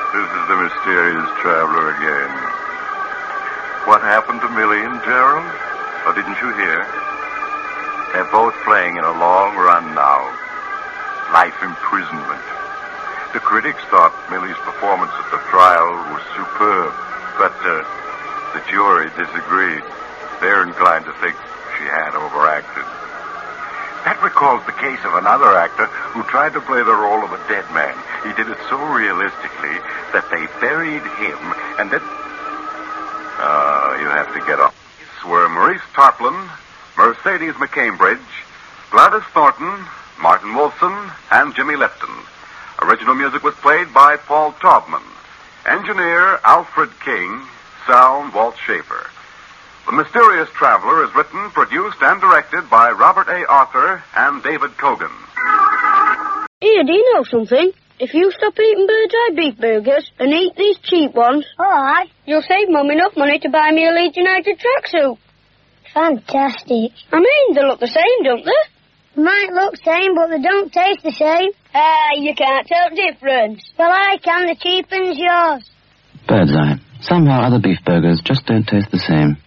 This is the mysterious traveler again. What happened to Millie and Gerald? Oh, didn't you hear? They're both playing in a long run now. Life imprisonment. The critics thought Millie's performance at the trial was superb, but the jury disagreed. They're inclined to think she had overacted. That recalls the case of another actor who tried to play the role of a dead man. He did it so realistically that they buried him and then... you have to get off. Were Maurice Tarplin, Mercedes McCambridge, Gladys Thornton, Martin Wolfson, and Jimmy Lipton. Original music was played by Paul Taubman. Engineer Alfred King. Sound Walt Schaefer. The Mysterious Traveler is written, produced, and directed by Robert A. Arthur and David Cogan. Here, do you know something? If you stop eating Bird's Eye beef burgers and eat these cheap ones, alright, you'll save Mum enough money to buy me a Leeds United tracksuit. Fantastic. I mean, they look the same, don't they? Might look same, but they don't taste the same. You can't tell the difference. Well, I can. The cheapen's yours. Bird's Eye. Somehow other beef burgers just don't taste the same.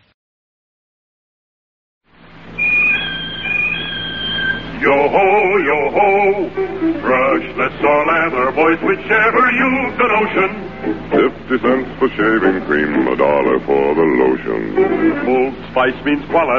Yo-ho, brushless or leather, boys, whichever you've the notion. 50 cents for shaving cream, $1 for the lotion. Old Spice means quality.